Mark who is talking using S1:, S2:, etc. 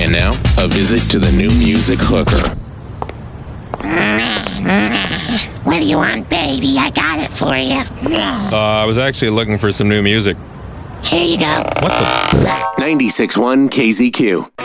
S1: And now, a visit to the New Music Hooker.
S2: What do you want, baby? I got it for you.
S3: I was actually looking for some new music.
S2: Here you go.
S3: What the?
S1: 96.1 KZQ.